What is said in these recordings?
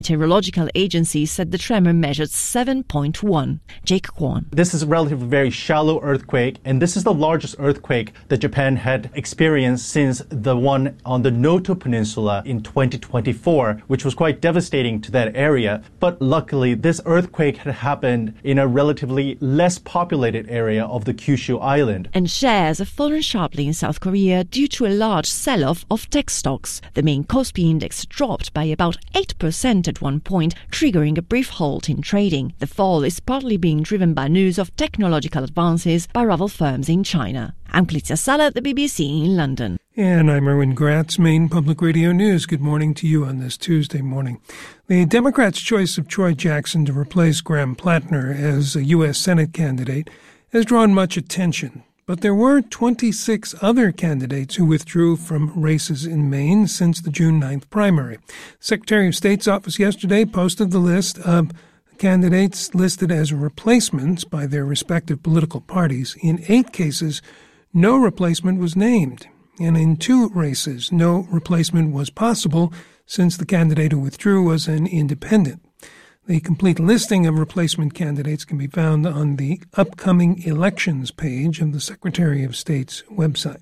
Meteorological agencies said the tremor measured 7.1. Jake Kwon. This is a relatively very shallow earthquake, and this is the largest earthquake that Japan had experienced since the one on the Noto Peninsula in 2024, which was quite devastating to that area. But luckily, this earthquake had happened in a relatively less populated area of the Kyushu Island. And shares have fallen sharply in South Korea due to a large sell-off of tech stocks. The main Kospi index dropped by about 8% at one point, triggering a brief halt in trading. The fall is partly being driven by news of technological advances by rival firms in China. I'm Clizia Sala at the BBC in London. And I'm Erwin Gratz, Maine Public Radio News. Good morning to you on this Tuesday morning. The Democrats' choice of Troy Jackson to replace Graham Plattner as a U.S. Senate candidate has drawn much attention. But there were 26 other candidates who withdrew from races in Maine since the June 9th primary. Secretary of State's office yesterday posted the list of candidates listed as replacements by their respective political parties. In 8 cases, no replacement was named. And in 2 races, no replacement was possible since the candidate who withdrew was an independent. The complete listing of replacement candidates can be found on the upcoming elections page of the Secretary of State's website.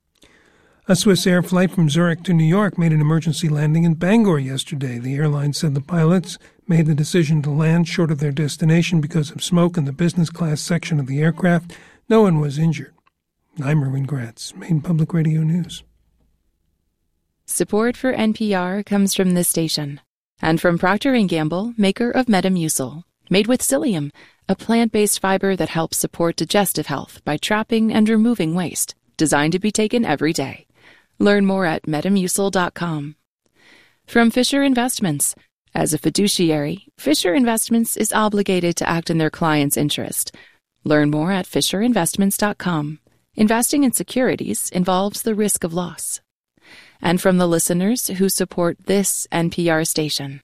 A Swiss Air flight from Zurich to New York made an emergency landing in Bangor yesterday. The airline said the pilots made the decision to land short of their destination because of smoke in the business class section of the aircraft. No one was injured. I'm Erwin Gratz, Maine Public Radio News. Support for NPR comes from this station and from Procter & Gamble, maker of Metamucil, made with psyllium, a plant-based fiber that helps support digestive health by trapping and removing waste, designed to be taken every day. Learn more at metamucil.com. From Fisher Investments. As a fiduciary, Fisher Investments is obligated to act in their client's interest. Learn more at fisherinvestments.com. Investing in securities involves the risk of loss. And from the listeners who support this NPR station.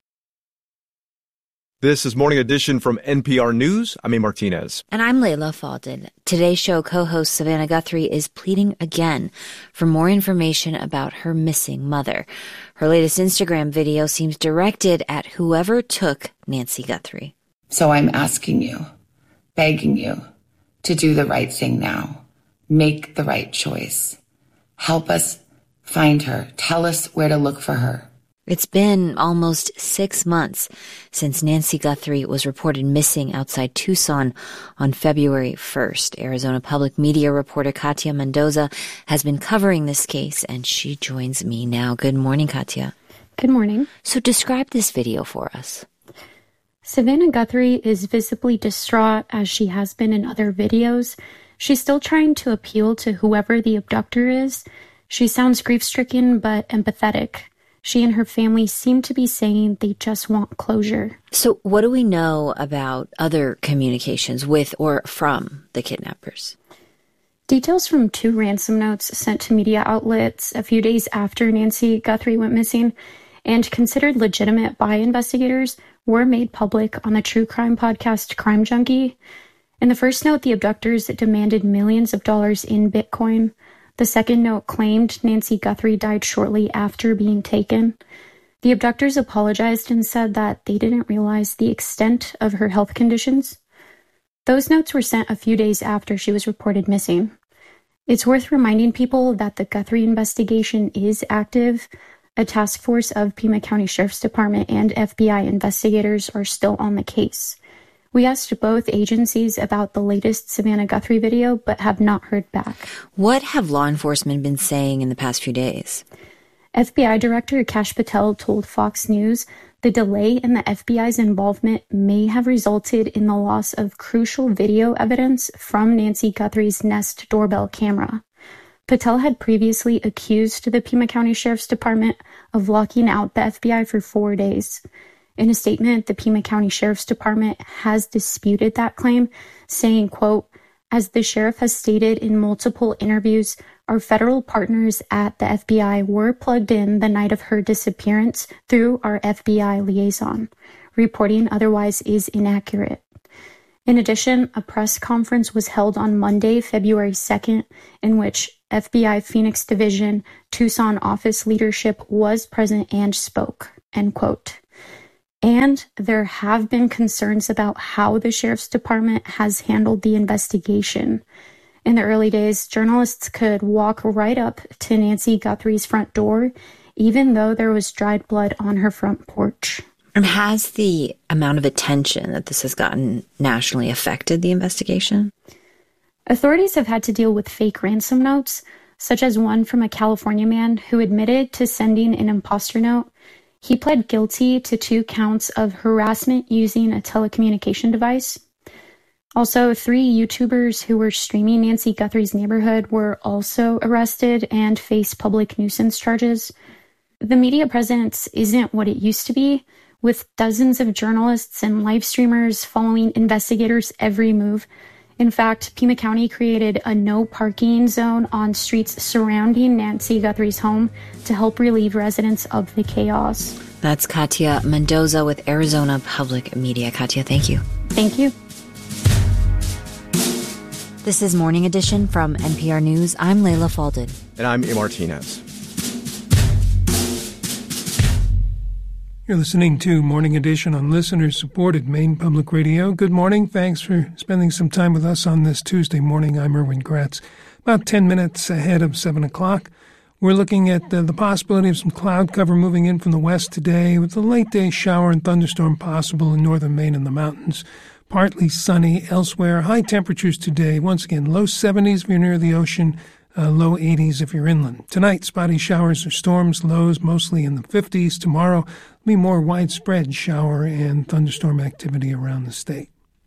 This is Morning Edition from NPR News. I'm A. Martinez. And I'm Layla Faldin. Today's show co-host Savannah Guthrie is pleading again for more information about her missing mother. Her latest Instagram video seems directed at whoever took Nancy Guthrie. So I'm asking you, begging you, to do the right thing now. Make the right choice. Help us find her. Tell us where to look for her. It's been almost 6 months since Nancy Guthrie was reported missing outside Tucson on February 1st. Arizona Public Media reporter Katia Mendoza has been covering this case, and she joins me now. Good morning, Katia. Good morning. So describe this video for us. Savannah Guthrie is visibly distraught, as she has been in other videos. She's still trying to appeal to whoever the abductor is. She sounds grief-stricken but empathetic. She and her family seem to be saying they just want closure. So what do we know about other communications with or from the kidnappers? Details from 2 ransom notes sent to media outlets a few days after Nancy Guthrie went missing and considered legitimate by investigators were made public on the true crime podcast Crime Junkie. In the first note, the abductors demanded millions of dollars in Bitcoin. The second note claimed Nancy Guthrie died shortly after being taken. The abductors apologized and said that they didn't realize the extent of her health conditions. Those notes were sent a few days after she was reported missing. It's worth reminding people that the Guthrie investigation is active. A task force of Pima County Sheriff's Department and FBI investigators are still on the case. We asked both agencies about the latest Savannah Guthrie video, but have not heard back. What have law enforcement been saying in the past few days? FBI Director Kash Patel told Fox News the delay in the FBI's involvement may have resulted in the loss of crucial video evidence from Nancy Guthrie's Nest doorbell camera. Patel had previously accused the Pima County Sheriff's Department of locking out the FBI for 4 days. In a statement, the Pima County Sheriff's Department has disputed that claim, saying, quote, "As the sheriff has stated in multiple interviews, our federal partners at the FBI were plugged in the night of her disappearance through our FBI liaison. Reporting otherwise is inaccurate." In addition, a press conference was held on Monday, February 2nd, in which FBI Phoenix Division Tucson office leadership was present and spoke, end quote. And there have been concerns about how the sheriff's department has handled the investigation. In the early days, journalists could walk right up to Nancy Guthrie's front door, even though there was dried blood on her front porch. And has the amount of attention that this has gotten nationally affected the investigation? Authorities have had to deal with fake ransom notes, such as one from a California man who admitted to sending an imposter note. He pled guilty to 2 counts of harassment using a telecommunication device. Also, 3 YouTubers who were streaming Nancy Guthrie's neighborhood were also arrested and face public nuisance charges. The media presence isn't what it used to be, with dozens of journalists and live streamers following investigators' every move. In fact, Pima County created a no parking zone on streets surrounding Nancy Guthrie's home to help relieve residents of the chaos. That's Katia Mendoza with Arizona Public Media. Katia, thank you. Thank you. This is Morning Edition from NPR News. I'm Leila Falded. And I'm A. Martinez. You're listening to Morning Edition on listener-supported Maine Public Radio. Good morning. Thanks for spending some time with us on this Tuesday morning. I'm Erwin Gratz. About 10 minutes ahead of 7 o'clock, we're looking at the possibility of some cloud cover moving in from the west today, with a late-day shower and thunderstorm possible in northern Maine and the mountains. Partly sunny elsewhere. High temperatures today. Once again, low 70s if you're near the ocean, low 80s if you're inland. Tonight, spotty showers or storms, lows mostly in the 50s. Tomorrow, be more widespread shower and thunderstorm activity around the state.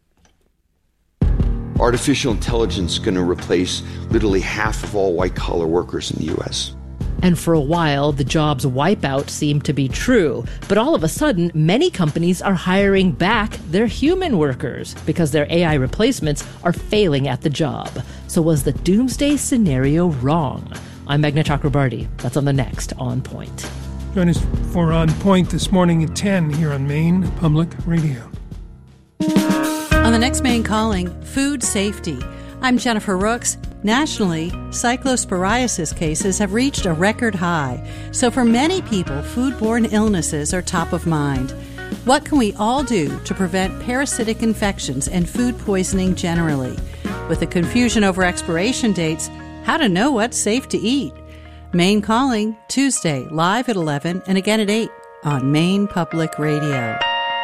Artificial intelligence is going to replace literally half of all white-collar workers in the U.S. And for a while, the jobs wipeout seemed to be true. But all of a sudden, many companies are hiring back their human workers because their AI replacements are failing at the job. So was the doomsday scenario wrong? I'm Meghna Chakrabarti. That's on the next On Point. Join us for On Point this morning at 10 here on Maine Public Radio. On the next Maine Calling, food safety. I'm Jennifer Rooks. Nationally, cyclosporiasis cases have reached a record high. So for many people, foodborne illnesses are top of mind. What can we all do to prevent parasitic infections and food poisoning generally? With the confusion over expiration dates, how to know what's safe to eat? Maine Calling, Tuesday, live at 11 and again at 8 on Maine Public Radio.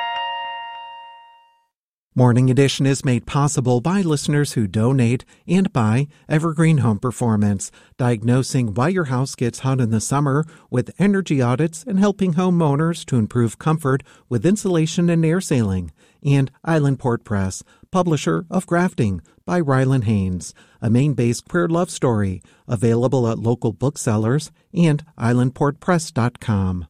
Morning Edition is made possible by listeners who donate and by Evergreen Home Performance, diagnosing why your house gets hot in the summer with energy audits and helping homeowners to improve comfort with insulation and air sealing. And Island Port Press, publisher of Grafting by Rylan Haynes, a Maine-based queer love story, available at local booksellers and islandportpress.com.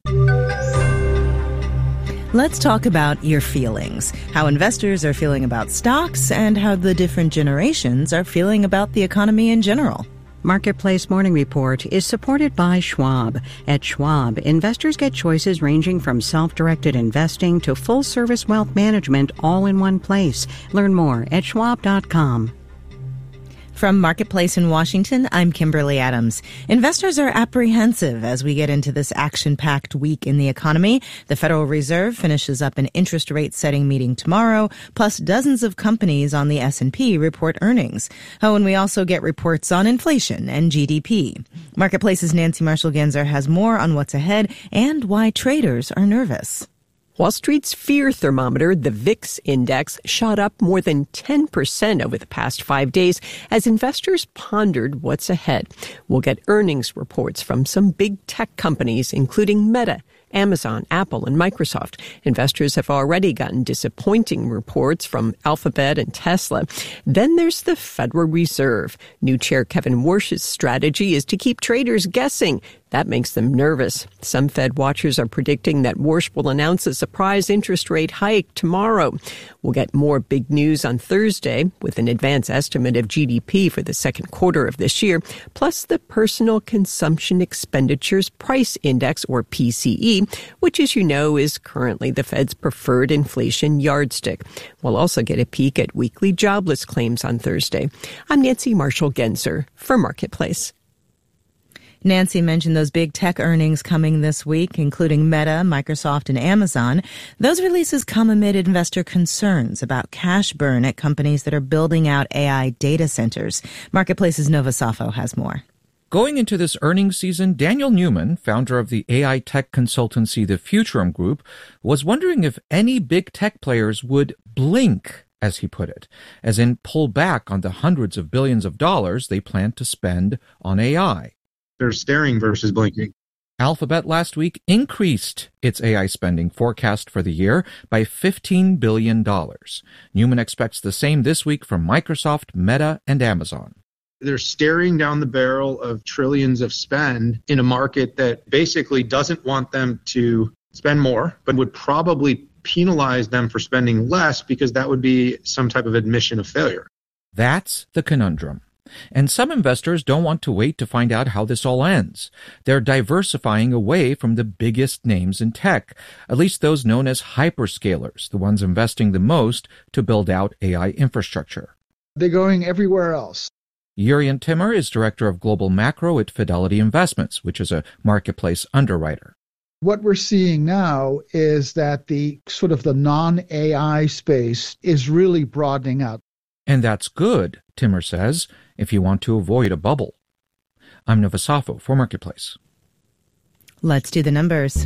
Let's talk about your feelings, how investors are feeling about stocks, and how the different generations are feeling about the economy in general. Marketplace Morning Report is supported by Schwab. At Schwab, investors get choices ranging from self-directed investing to full-service wealth management all in one place. Learn more at schwab.com. From Marketplace in Washington, I'm Kimberly Adams. Investors are apprehensive as we get into this action-packed week in the economy. The Federal Reserve finishes up an interest rate setting meeting tomorrow, plus dozens of companies on the S&P report earnings. Oh, and we also get reports on inflation and GDP. Marketplace's Nancy Marshall-Genzer has more on what's ahead and why traders are nervous. Wall Street's fear thermometer, the VIX index, shot up more than 10% over the past 5 days as investors pondered what's ahead. We'll get earnings reports from some big tech companies, including Meta, Amazon, Apple, and Microsoft. Investors have already gotten disappointing reports from Alphabet and Tesla. Then there's the Federal Reserve. New Chair Kevin Warsh's strategy is to keep traders guessing. That makes them nervous. Some Fed watchers are predicting that Warsh will announce a surprise interest rate hike tomorrow. We'll get more big news on Thursday with an advance estimate of GDP for the second quarter of this year, plus the Personal Consumption Expenditures Price Index, or PCE, which, as you know, is currently the Fed's preferred inflation yardstick. We'll also get a peek at weekly jobless claims on Thursday. I'm Nancy Marshall-Genzer for Marketplace. Nancy mentioned those big tech earnings coming this week, including Meta, Microsoft, and Amazon. Those releases come amid investor concerns about cash burn at companies that are building out AI data centers. Marketplace's Nova Safo has more. Going into this earnings season, Daniel Newman, founder of the AI tech consultancy The Futurum Group, was wondering if any big tech players would blink, as he put it, as in pull back on the hundreds of billions of dollars they plan to spend on AI. They're staring versus blinking. Alphabet last week increased its AI spending forecast for the year by $15 billion. Newman expects the same this week from Microsoft, Meta, and Amazon. They're staring down the barrel of trillions of spend in a market that basically doesn't want them to spend more, but would probably penalize them for spending less because that would be some type of admission of failure. That's the conundrum. And some investors don't want to wait to find out how this all ends. They're diversifying away from the biggest names in tech, at least those known as hyperscalers, the ones investing the most to build out AI infrastructure. They're going everywhere else. Jurjen Timmer is director of global macro at Fidelity Investments, which is a marketplace underwriter. What we're seeing now is that the sort of the non-AI space is really broadening out. And that's good, Timmer says, if you want to avoid a bubble. I'm Nova Safo for Marketplace. Let's do the numbers.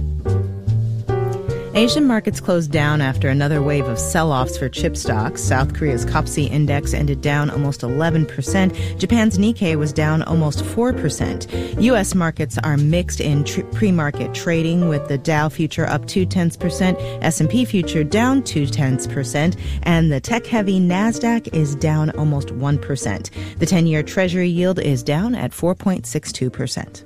Asian markets closed down after another wave of sell-offs for chip stocks. South Korea's KOSPI index ended down almost 11%. Japan's Nikkei was down almost 4%. U.S. markets are mixed in pre-market trading, with the Dow future up 0.2%, S&P future down 0.2%, and the tech-heavy NASDAQ is down almost 1%. The 10-year Treasury yield is down at 4.62%.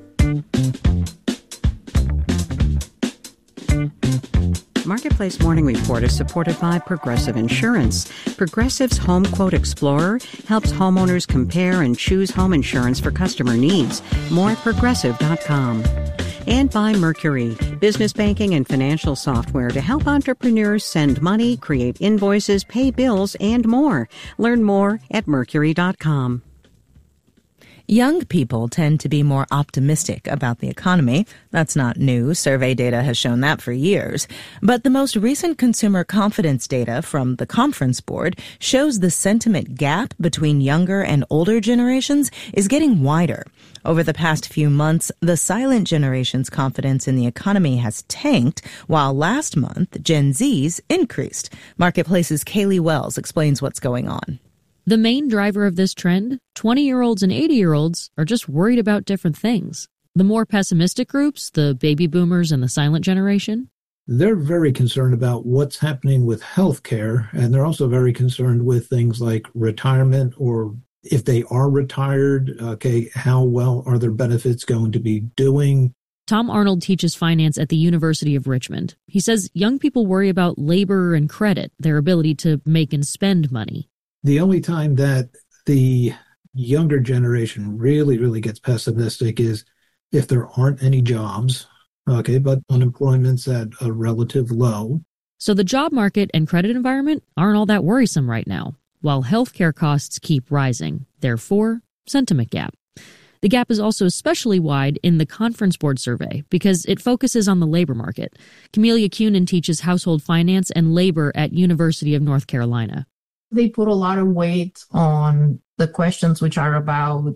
Marketplace Morning Report is supported by Progressive Insurance. Progressive's Home Quote Explorer helps homeowners compare and choose home insurance for customer needs. More at Progressive.com. And by Mercury, business banking and financial software to help entrepreneurs send money, create invoices, pay bills, and more. Learn more at Mercury.com. Young people tend to be more optimistic about the economy. That's not new. Survey data has shown that for years. But the most recent consumer confidence data from the Conference Board shows the sentiment gap between younger and older generations is getting wider. Over the past few months, the silent generation's confidence in the economy has tanked, while last month, Gen Z's increased. Marketplace's Kaylee Wells explains what's going on. The main driver of this trend, 20-year-olds and 80-year-olds, are just worried about different things. The more pessimistic groups, the baby boomers and the silent generation, they're very concerned about what's happening with healthcare, and they're also very concerned with things like retirement, or if they are retired, how well are their benefits going to be doing? Tom Arnold teaches finance at the University of Richmond. He says young people worry about labor and credit, their ability to make and spend money. The only time that the younger generation really gets pessimistic is if there aren't any jobs, but unemployment's at a relative low. So the job market and credit environment aren't all that worrisome right now, while healthcare costs keep rising. Therefore, sentiment gap. The gap is also especially wide in the Conference Board survey because it focuses on the labor market. Camelia Cunin teaches household finance and labor at University of North Carolina. They put a lot of weight on the questions which are about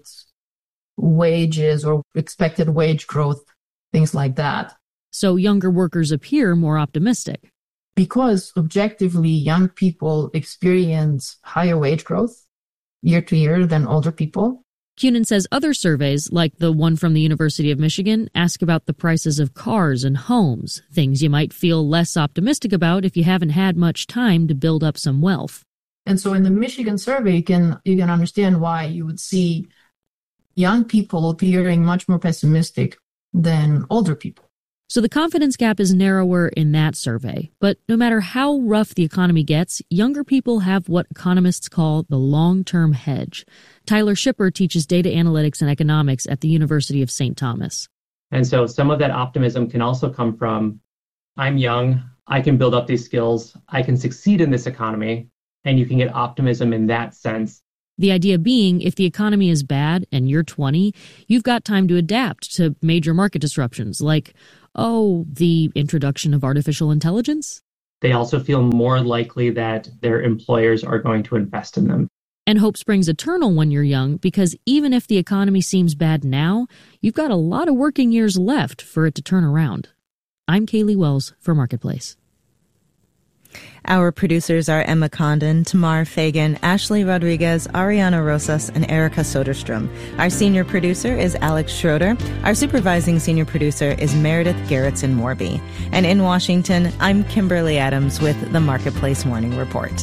wages or expected wage growth, things like that. So younger workers appear more optimistic. Because objectively, young people experience higher wage growth year to year than older people. Cunin says other surveys, like the one from the University of Michigan, ask about the prices of cars and homes, things you might feel less optimistic about if you haven't had much time to build up some wealth. And so in the Michigan survey, you can understand why you would see young people appearing much more pessimistic than older people. So the confidence gap is narrower in that survey. But no matter how rough the economy gets, younger people have what economists call the long-term hedge. Tyler Shipper teaches data analytics and economics at the University of St. Thomas. And so some of that optimism can also come from, I'm young, I can build up these skills, I can succeed in this economy. And you can get optimism in that sense. The idea being, if the economy is bad and you're 20, you've got time to adapt to major market disruptions like, the introduction of artificial intelligence. They also feel more likely that their employers are going to invest in them. And hope springs eternal when you're young, because even if the economy seems bad now, you've got a lot of working years left for it to turn around. I'm Kaylee Wells for Marketplace. Our producers are Emma Condon, Tamar Fagan, Ashley Rodriguez, Ariana Rosas, and Erica Soderstrom. Our senior producer is Alex Schroeder. Our supervising senior producer is Meredith Gerritsen-Morby. And in Washington, I'm Kimberly Adams with the Marketplace Morning Report.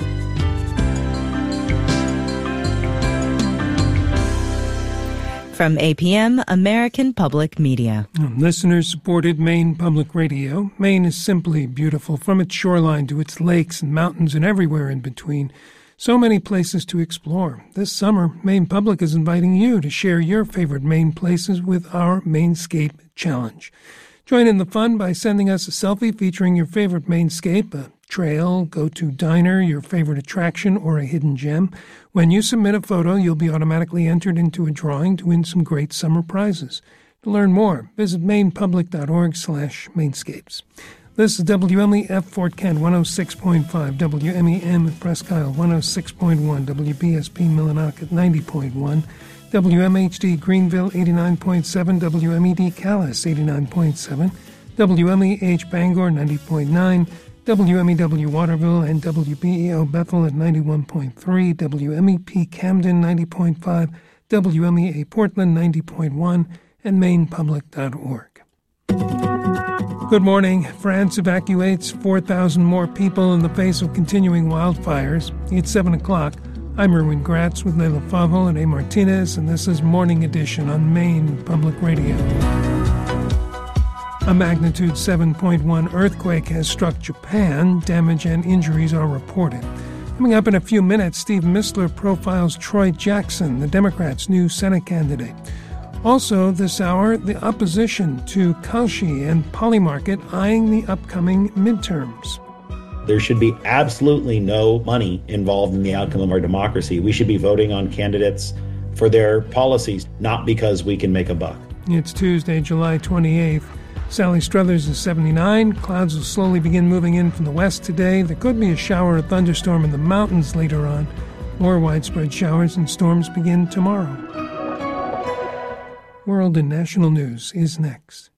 From APM, American Public Media. Listener-supported Maine Public Radio. Maine is simply beautiful, from its shoreline to its lakes and mountains and everywhere in between. So many places to explore. This summer, Maine Public is inviting you to share your favorite Maine places with our Mainscape Challenge. Join in the fun by sending us a selfie featuring your favorite Mainscape, a trail, go-to diner, your favorite attraction, or a hidden gem. When you submit a photo, you'll be automatically entered into a drawing to win some great summer prizes. To learn more, visit mainepublic.org/mainscapes. This is WMEF Fort Kent 106.5, WMEM at Presque Isle 106.1, WBSP Millinocket 90.1, WMHD Greenville 89.7, WMED Calais 89.7, WMEH Bangor 90.9, WMEW Waterville and WBEO Bethel at 91.3, WMEP Camden 90.5, WMEA Portland 90.1, and mainepublic.org. Good morning. France evacuates 4,000 more people in the face of continuing wildfires. It's 7 o'clock. I'm Erwin Gratz with Leila Favell and A. Martinez, and this is Morning Edition on Maine Public Radio. A magnitude 7.1 earthquake has struck Japan. Damage and injuries are reported. Coming up in a few minutes, Steve Mistler profiles Troy Jackson, the Democrats' new Senate candidate. Also this hour, the opposition to Kalshi and Polymarket eyeing the upcoming midterms. There should be absolutely no money involved in the outcome of our democracy. We should be voting on candidates for their policies, not because we can make a buck. It's Tuesday, July 28th. Sally Struthers is 79. Clouds will slowly begin moving in from the west today. There could be a shower or thunderstorm in the mountains later on. More widespread showers and storms begin tomorrow. World and National News is next.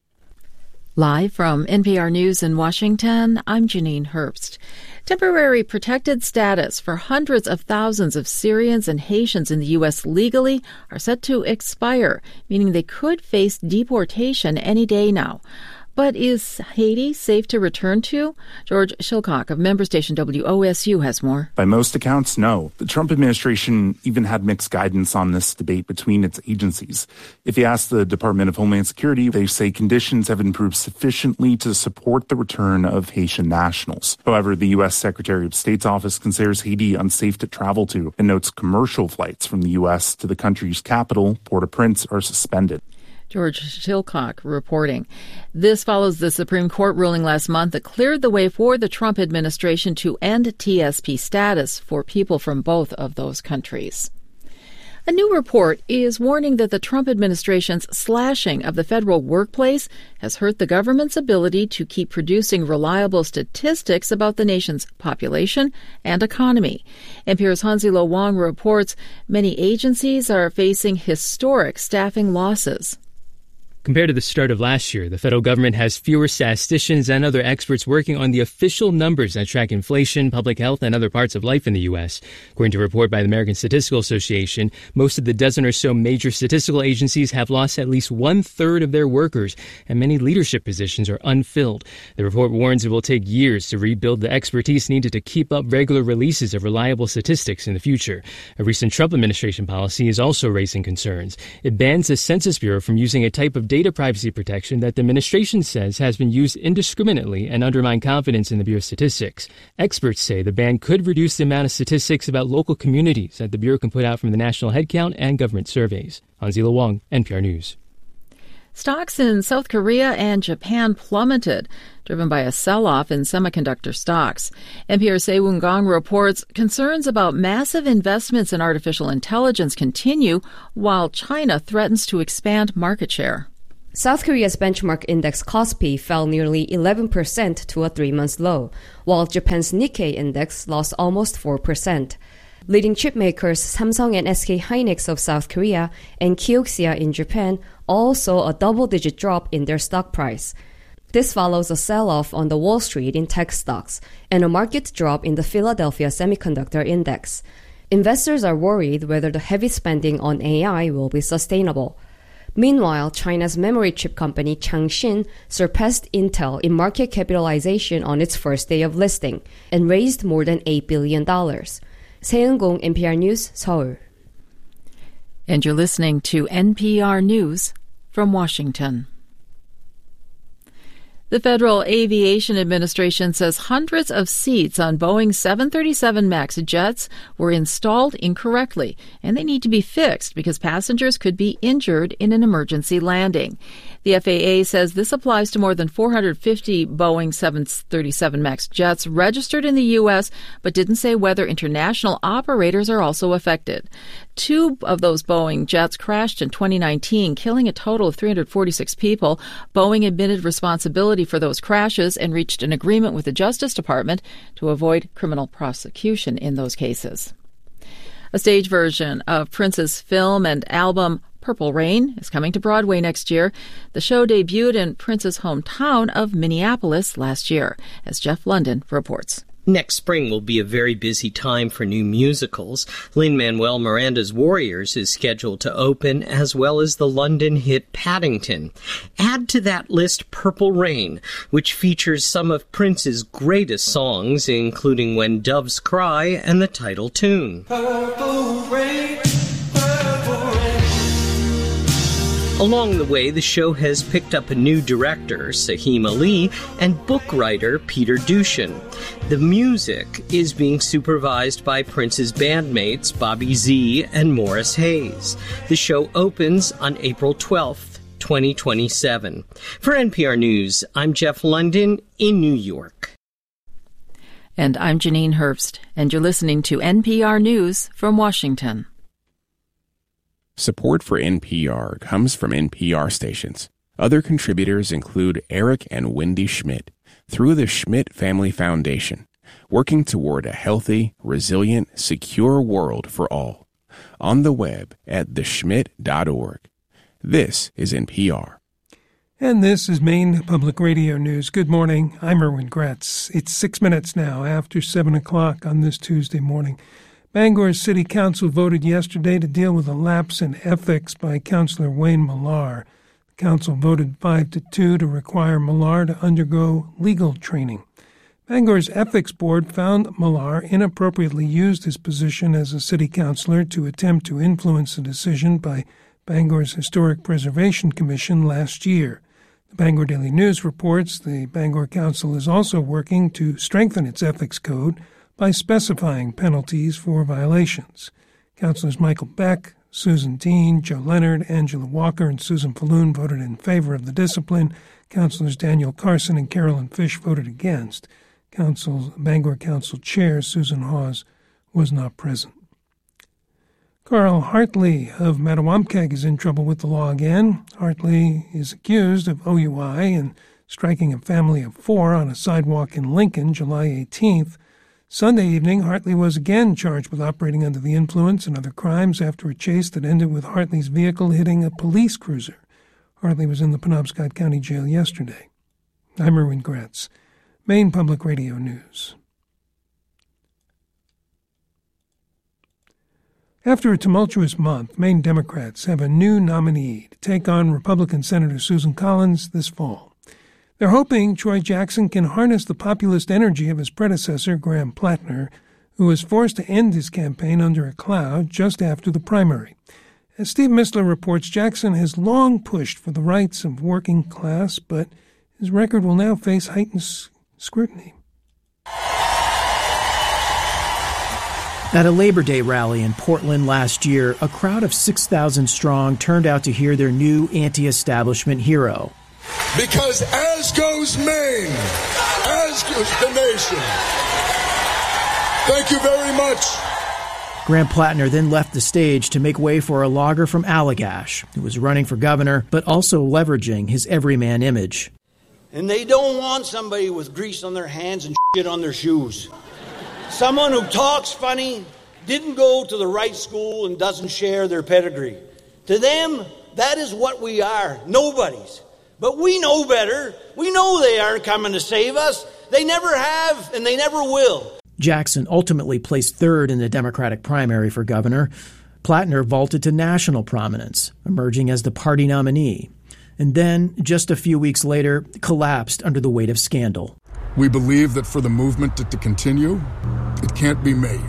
Live from NPR News in Washington, I'm Janine Herbst. Temporary protected status for hundreds of thousands of Syrians and Haitians in the U.S. legally are set to expire, meaning they could face deportation any day now. But is Haiti safe to return to? George Shilcock of member station WOSU has more. By most accounts, no. The Trump administration even had mixed guidance on this debate between its agencies. If you ask the Department of Homeland Security, they say conditions have improved sufficiently to support the return of Haitian nationals. However, the U.S. Secretary of State's office considers Haiti unsafe to travel to and notes commercial flights from the U.S. to the country's capital, Port-au-Prince, are suspended. George Shilcock reporting. This follows the Supreme Court ruling last month that cleared the way for the Trump administration to end TSP status for people from both of those countries. A new report is warning that the Trump administration's slashing of the federal workplace has hurt the government's ability to keep producing reliable statistics about the nation's population and economy. NPR's Hanzilo Wong reports many agencies are facing historic staffing losses. Compared to the start of last year, the federal government has fewer statisticians and other experts working on the official numbers that track inflation, public health, and other parts of life in the U.S. According to a report by the American Statistical Association, most of the dozen or so major statistical agencies have lost at least one-third of their workers, and many leadership positions are unfilled. The report warns it will take years to rebuild the expertise needed to keep up regular releases of reliable statistics in the future. A recent Trump administration policy is also raising concerns. It bans the Census Bureau from using a type of data privacy protection that the administration says has been used indiscriminately and undermined confidence in the Bureau's statistics. Experts say the ban could reduce the amount of statistics about local communities that the Bureau can put out from the national headcount and government surveys. Hanzilo Wong, NPR News. Stocks in South Korea and Japan plummeted, driven by a sell-off in semiconductor stocks. NPR's Sehwoon Gong reports concerns about massive investments in artificial intelligence continue while China threatens to expand market share. South Korea's benchmark index Kospi fell nearly 11% to a 3-month low, while Japan's Nikkei index lost almost 4%. Leading chip makers Samsung and SK Hynix of South Korea and Kioxia in Japan all saw a double-digit drop in their stock price. This follows a sell-off on the Wall Street in tech stocks and a market drop in the Philadelphia Semiconductor Index. Investors are worried whether the heavy spending on AI will be sustainable. Meanwhile, China's memory chip company Changshin surpassed Intel in market capitalization on its first day of listing and raised more than $8 billion. 세은공 NPR News, Seoul. And you're listening to NPR News from Washington. The Federal Aviation Administration says hundreds of seats on Boeing 737 MAX jets were installed incorrectly, and they need to be fixed because passengers could be injured in an emergency landing. The FAA says this applies to more than 450 Boeing 737 MAX jets registered in the U.S., but didn't say whether international operators are also affected. 2 of those Boeing jets crashed in 2019, killing a total of 346 people. Boeing admitted responsibility for those crashes and reached an agreement with the Justice Department to avoid criminal prosecution in those cases. A stage version of Prince's film and album Purple Rain is coming to Broadway next year. The show debuted in Prince's hometown of Minneapolis last year, as Jeff London reports. Next spring will be a very busy time for new musicals. Lin-Manuel Miranda's Warriors is scheduled to open, as well as the London hit Paddington. Add to that list Purple Rain, which features some of Prince's greatest songs, including When Doves Cry and the title tune. Purple Rain. Along the way, the show has picked up a new director, Sahim Ali, and book writer Peter Dushan. The music is being supervised by Prince's bandmates Bobby Z and Morris Hayes. The show opens on April 12th, 2027. For NPR News, I'm Jeff London in New York. And I'm Janine Herbst, and you're listening to NPR News from Washington. Support for NPR comes from NPR stations. Other contributors include Eric and Wendy Schmidt through the Schmidt Family Foundation, working toward a healthy, resilient, secure world for all. On the web at theschmidt.org. This is NPR. And this is Maine Public Radio News. Good morning. I'm Erwin Gratz. It's 6 minutes now after 7 o'clock on this Tuesday morning. Bangor's City Council voted yesterday to deal with a lapse in ethics by Councillor Wayne Millar. The council voted 5-2 to require Millar to undergo legal training. Bangor's Ethics Board found Millar inappropriately used his position as a city councillor to attempt to influence a decision by Bangor's Historic Preservation Commission last year. The Bangor Daily News reports the Bangor Council is also working to strengthen its ethics code by specifying penalties for violations. Councillors Michael Beck, Susan Dean, Joe Leonard, Angela Walker, and Susan Falloon voted in favor of the discipline. Councillors Daniel Carson and Carolyn Fish voted against. Bangor Council Chair Susan Hawes was not present. Carl Hartley of Mattawamkeag is in trouble with the law again. Hartley is accused of OUI and striking a family of 4 on a sidewalk in Lincoln July 18th. Sunday evening, Hartley was again charged with operating under the influence and other crimes after a chase that ended with Hartley's vehicle hitting a police cruiser. Hartley was in the Penobscot County Jail yesterday. I'm Erwin Gratz, Maine Public Radio News. After a tumultuous month, Maine Democrats have a new nominee to take on Republican Senator Susan Collins this fall. They're hoping Troy Jackson can harness the populist energy of his predecessor, Graham Plattner, who was forced to end his campaign under a cloud just after the primary. As Steve Mistler reports, Jackson has long pushed for the rights of working class, but his record will now face heightened scrutiny. At a Labor Day rally in Portland last year, a crowd of 6,000 strong turned out to hear their new anti-establishment hero. Because as goes Maine, as goes the nation. Thank you very much. Graham Plattner then left the stage to make way for a logger from Allagash, who was running for governor, but also leveraging his everyman image. And they don't want somebody with grease on their hands and shit on their shoes. Someone who talks funny, didn't go to the right school, and doesn't share their pedigree. To them, that is what we are, nobodies. But we know better. We know they aren't coming to save us. They never have, and they never will. Jackson ultimately placed third in the Democratic primary for governor. Plattner vaulted to national prominence, emerging as the party nominee. And then, just a few weeks later, collapsed under the weight of scandal. We believe that for the movement to continue, it can't be made.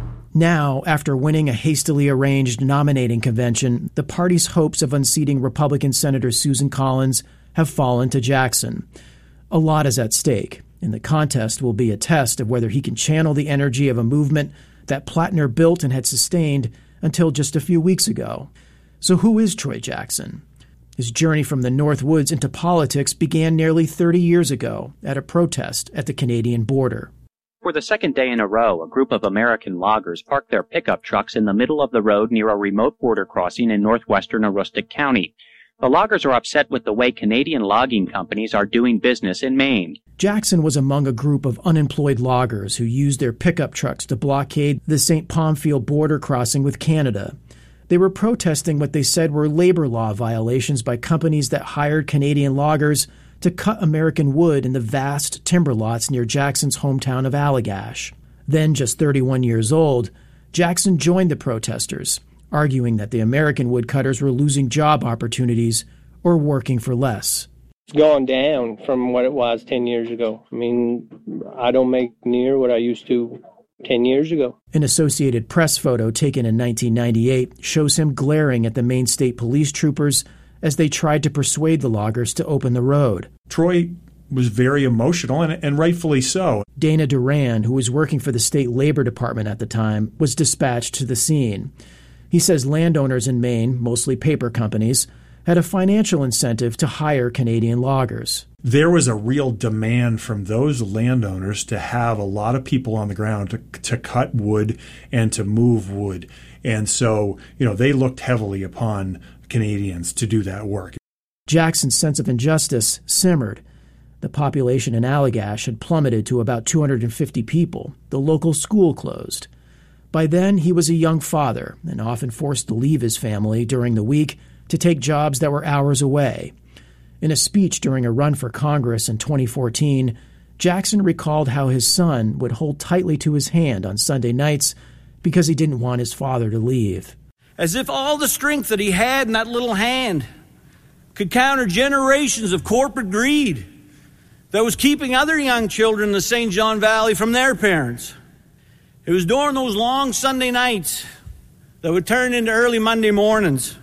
Now, after winning a hastily arranged nominating convention, the party's hopes of unseating Republican Senator Susan Collins have fallen to Jackson. A lot is at stake, and the contest will be a test of whether he can channel the energy of a movement that Plattner built and had sustained until just a few weeks ago. So who is Troy Jackson? His journey from the North Woods into politics began nearly 30 years ago at a protest at the Canadian border. For the second day in a row, a group of American loggers parked their pickup trucks in the middle of the road near a remote border crossing in northwestern Aroostook County. The loggers are upset with the way Canadian logging companies are doing business in Maine. Jackson was among a group of unemployed loggers who used their pickup trucks to blockade the St. Palmfield border crossing with Canada. They were protesting what they said were labor law violations by companies that hired Canadian loggers to cut American wood in the vast timber lots near Jackson's hometown of Allagash. Then, just 31 years old, Jackson joined the protesters, arguing that the American woodcutters were losing job opportunities or working for less. It's gone down from what it was 10 years ago. I mean, I don't make near what I used to 10 years ago. An Associated Press photo taken in 1998 shows him glaring at the Maine State Police troopers as they tried to persuade the loggers to open the road. Troy was very emotional, and rightfully so. Dana Duran, who was working for the state labor department at the time, was dispatched to the scene. He says landowners in Maine, mostly paper companies, had a financial incentive to hire Canadian loggers. There was a real demand from those landowners to have a lot of people on the ground to cut wood and to move wood. And so, they looked heavily upon Canadians to do that work. Jackson's sense of injustice simmered. The population in Allagash had plummeted to about 250 people. The local school closed. By then, he was a young father and often forced to leave his family during the week to take jobs that were hours away. In a speech during a run for Congress in 2014, Jackson recalled how his son would hold tightly to his hand on Sunday nights because he didn't want his father to leave. As if all the strength that he had in that little hand could counter generations of corporate greed that was keeping other young children in the St. John Valley from their parents. It was during those long Sunday nights that would turn into early Monday mornings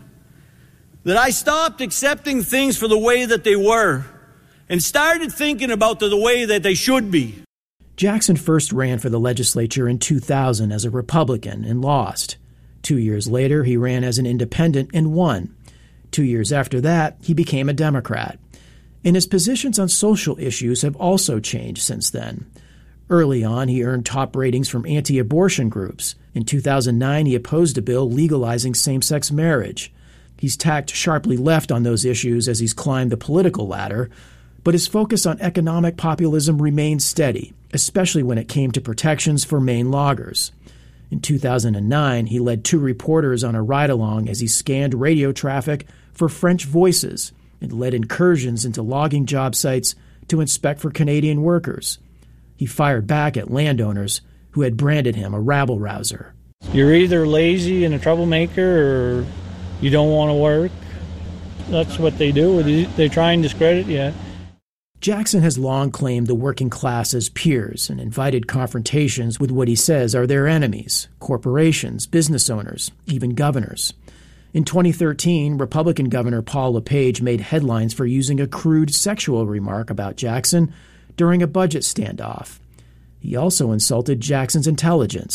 that I stopped accepting things for the way that they were and started thinking about the way that they should be. Jackson first ran for the legislature in 2000 as a Republican and lost. 2 years later, he ran as an independent and won. 2 years after that, he became a Democrat. And his positions on social issues have also changed since then. Early on, he earned top ratings from anti-abortion groups. In 2009, he opposed a bill legalizing same-sex marriage. He's tacked sharply left on those issues as he's climbed the political ladder, but his focus on economic populism remained steady, especially when it came to protections for Maine loggers. In 2009, he led 2 reporters on a ride-along as he scanned radio traffic for French voices and led incursions into logging job sites to inspect for Canadian workers. He fired back at landowners who had branded him a rabble-rouser. You're either lazy and a troublemaker or you don't want to work. That's what they do. They try and discredit you. Jackson has long claimed the working class as peers and invited confrontations with what he says are their enemies, corporations, business owners, even governors. In 2013, Republican Governor Paul LePage made headlines for using a crude sexual remark about Jackson during a budget standoff. He also insulted Jackson's intelligence.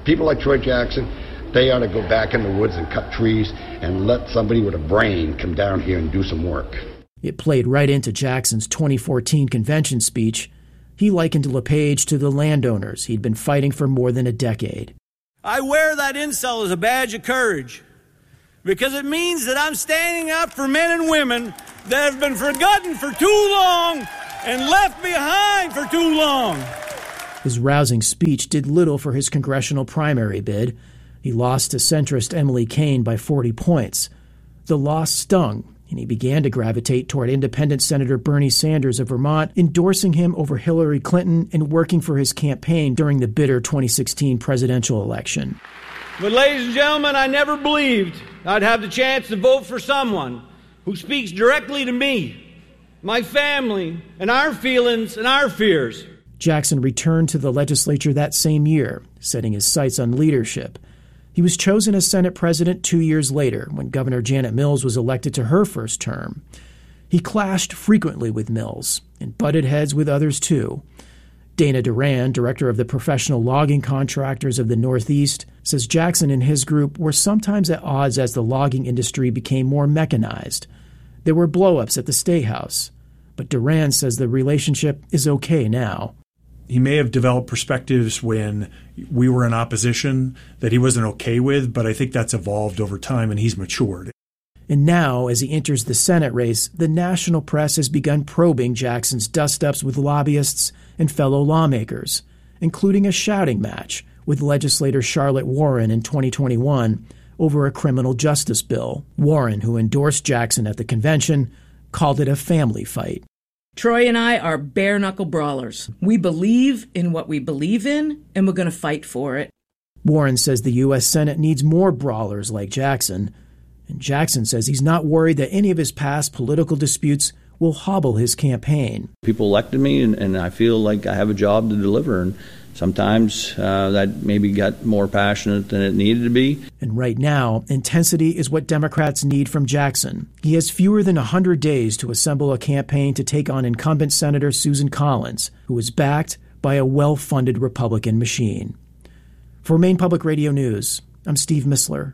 People like Troy Jackson, they ought to go back in the woods and cut trees and let somebody with a brain come down here and do some work. It played right into Jackson's 2014 convention speech. He likened LePage to the landowners he'd been fighting for more than a decade. I wear that incel as a badge of courage because it means that I'm standing up for men and women that have been forgotten for too long and left behind for too long. His rousing speech did little for his congressional primary bid. He lost to centrist Emily Kane by 40 points. The loss stung, and he began to gravitate toward independent Senator Bernie Sanders of Vermont, endorsing him over Hillary Clinton and working for his campaign during the bitter 2016 presidential election. But ladies and gentlemen, I never believed I'd have the chance to vote for someone who speaks directly to me, my family, and our feelings and our fears. Jackson returned to the legislature that same year, setting his sights on leadership. He was chosen as Senate president 2 years later, when Governor Janet Mills was elected to her first term. He clashed frequently with Mills, and butted heads with others too. Dana Duran, director of the Professional Logging Contractors of the Northeast, says Jackson and his group were sometimes at odds as the logging industry became more mechanized. There were blow-ups at the State House, but Duran says the relationship is okay now. He may have developed perspectives when we were in opposition that he wasn't okay with, but I think that's evolved over time and he's matured. And now, as he enters the Senate race, the national press has begun probing Jackson's dust-ups with lobbyists and fellow lawmakers, including a shouting match with legislator Charlotte Warren in 2021 over a criminal justice bill. Warren, who endorsed Jackson at the convention, called it a family fight. Troy and I are bare-knuckle brawlers. We believe in what we believe in, and we're going to fight for it. Warren says the U.S. Senate needs more brawlers like Jackson. And Jackson says he's not worried that any of his past political disputes will hobble his campaign. People elected me, and I feel like I have a job to deliver. And sometimes that maybe got more passionate than it needed to be. And right now, intensity is what Democrats need from Jackson. He has fewer than 100 days to assemble a campaign to take on incumbent Senator Susan Collins, who is backed by a well-funded Republican machine. For Maine Public Radio News, I'm Steve Missler.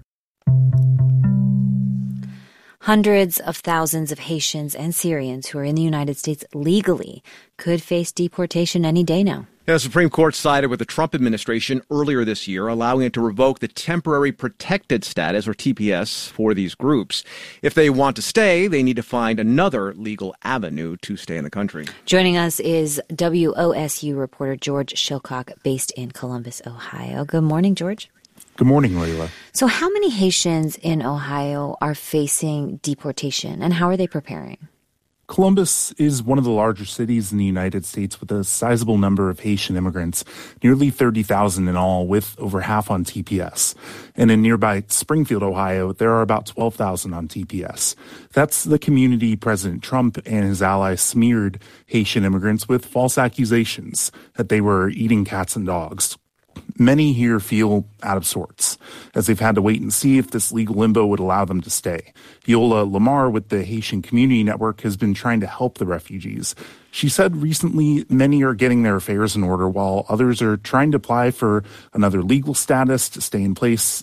Hundreds of thousands of Haitians and Syrians who are in the United States legally could face deportation any day now. The Supreme Court sided with the Trump administration earlier this year, allowing it to revoke the temporary protected status, or TPS, for these groups. If they want to stay, they need to find another legal avenue to stay in the country. Joining us is WOSU reporter George Shilcock, based in Columbus, Ohio. Good morning, George. Good morning, Leila. So how many Haitians in Ohio are facing deportation, and how are they preparing? Columbus is one of the larger cities in the United States with a sizable number of Haitian immigrants, nearly 30,000 in all, with over half on TPS. And in nearby Springfield, Ohio, there are about 12,000 on TPS. That's the community President Trump and his allies smeared Haitian immigrants with false accusations that they were eating cats and dogs. Many here feel out of sorts, as they've had to wait and see if this legal limbo would allow them to stay. Yola Lamar with the Haitian Community Network has been trying to help the refugees. She said recently many are getting their affairs in order while others are trying to apply for another legal status to stay in place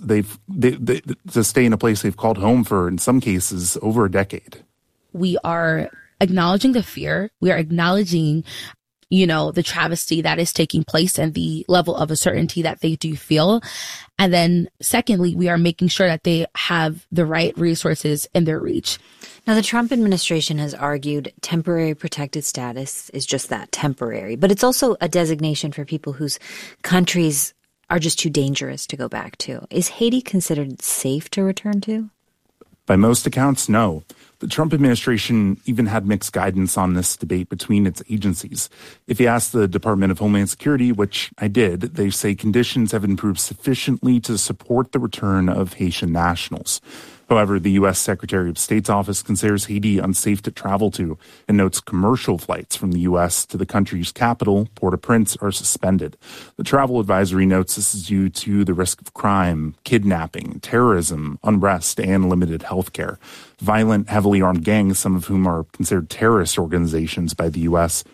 to stay in a place they've called home for, in some cases, over a decade. We are acknowledging the fear. We are acknowledging the travesty that is taking place and the level of uncertainty that they do feel. And then secondly, we are making sure that they have the right resources in their reach. Now, the Trump administration has argued temporary protected status is just that, temporary, but it's also a designation for people whose countries are just too dangerous to go back to. Is Haiti considered safe to return to? By most accounts, no. The Trump administration even had mixed guidance on this debate between its agencies. If you ask the Department of Homeland Security, which I did, they say conditions have improved sufficiently to support the return of Haitian nationals. However, the U.S. Secretary of State's office considers Haiti unsafe to travel to and notes commercial flights from the U.S. to the country's capital, Port-au-Prince, are suspended. The travel advisory notes this is due to the risk of crime, kidnapping, terrorism, unrest, and limited health care. Violent, heavily armed gangs, some of whom are considered terrorist organizations by the U.S.,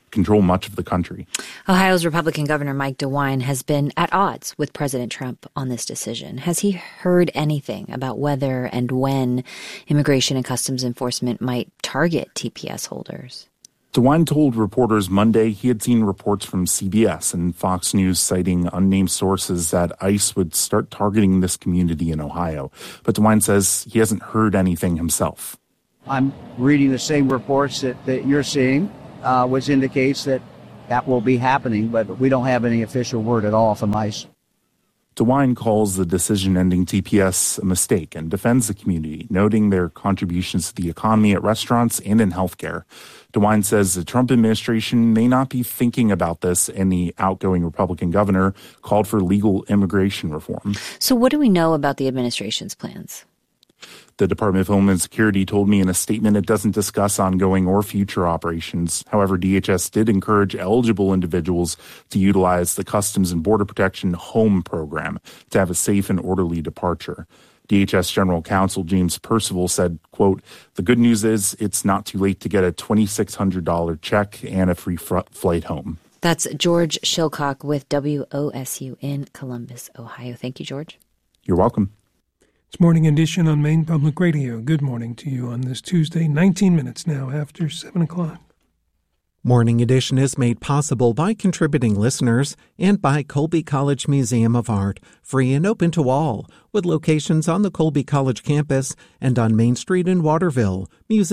control much of the country. Ohio's Republican Governor Mike DeWine has been at odds with President Trump on this decision. Has he heard anything about whether and when Immigration and Customs Enforcement might target TPS holders? DeWine told reporters Monday he had seen reports from CBS and Fox News citing unnamed sources that ICE would start targeting this community in Ohio. But DeWine says he hasn't heard anything himself. I'm reading the same reports that you're seeing, which indicates that will be happening, but we don't have any official word at all from ICE. DeWine calls the decision ending TPS a mistake and defends the community, noting their contributions to the economy at restaurants and in healthcare. DeWine says the Trump administration may not be thinking about this, and the outgoing Republican governor called for legal immigration reform. So what do we know about the administration's plans? The Department of Homeland Security told me in a statement it doesn't discuss ongoing or future operations. However, DHS did encourage eligible individuals to utilize the Customs and Border Protection HOME program to have a safe and orderly departure. DHS General Counsel James Percival said, quote, "The good news is it's not too late to get a $2,600 check and a free flight home." That's George Shilcock with WOSU in Columbus, Ohio. Thank you, George. You're welcome. It's Morning Edition on Maine Public Radio. Good morning to you on this Tuesday, 19 minutes now after 7 o'clock. Morning Edition is made possible by contributing listeners and by Colby College Museum of Art, free and open to all, with locations on the Colby College campus and on Main Street in Waterville,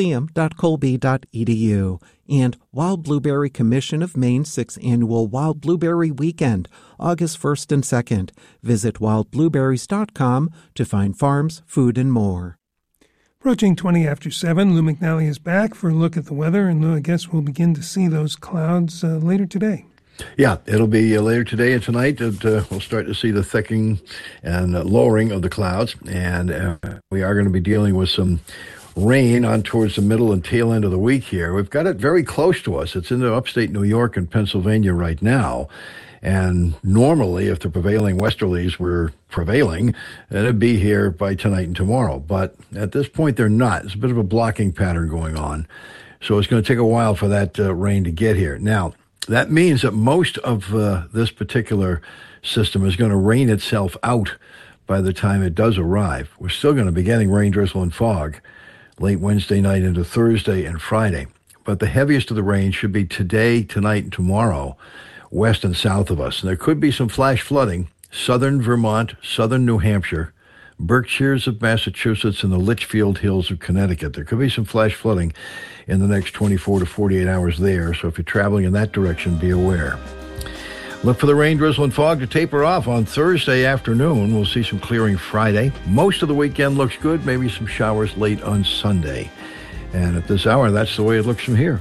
museum.colby.edu, and Wild Blueberry Commission of Maine's 6th Annual Wild Blueberry Weekend, August 1st and 2nd. Visit wildblueberries.com to find farms, food, and more. Approaching 20 after 7, Lou McNally is back for a look at the weather, and Lou, I guess we'll begin to see those clouds later today. Yeah, it'll be later today and tonight that we'll start to see the thickening and lowering of the clouds, and we are going to be dealing with some rain on towards the middle and tail end of the week here. We've got it very close to us. It's in the upstate New York and Pennsylvania right now. And normally, if the prevailing westerlies were prevailing, it'd be here by tonight and tomorrow. But at this point, they're not. It's a bit of a blocking pattern going on. So it's going to take a while for that rain to get here. Now, that means that most of this particular system is going to rain itself out by the time it does arrive. We're still going to be getting rain, drizzle, and fog late Wednesday night into Thursday and Friday. But the heaviest of the rain should be today, tonight, and tomorrow, west and south of us. And there could be some flash flooding, southern Vermont, southern New Hampshire, Berkshires of Massachusetts, and the Litchfield Hills of Connecticut. There could be some flash flooding in the next 24 to 48 hours there. So if you're traveling in that direction, be aware. Look for the rain, drizzle, and fog to taper off on Thursday afternoon. We'll see some clearing Friday. Most of the weekend looks good, maybe some showers late on Sunday. And at this hour, that's the way it looks from here.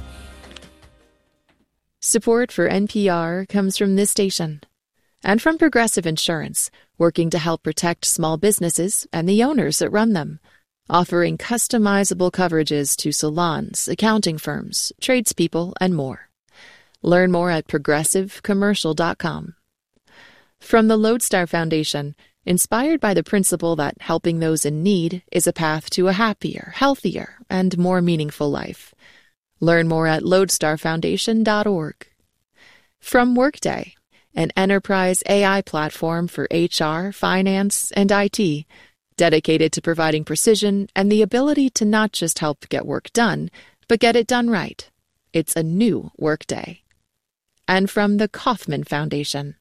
Support for NPR comes from this station and from Progressive Insurance, working to help protect small businesses and the owners that run them, offering customizable coverages to salons, accounting firms, tradespeople, and more. Learn more at progressivecommercial.com. From the Lodestar Foundation, inspired by the principle that helping those in need is a path to a happier, healthier, and more meaningful life. Learn more at lodestarfoundation.org. From Workday, an enterprise AI platform for HR, finance, and IT, dedicated to providing precision and the ability to not just help get work done, but get it done right. It's a new Workday. And from the Kauffman Foundation.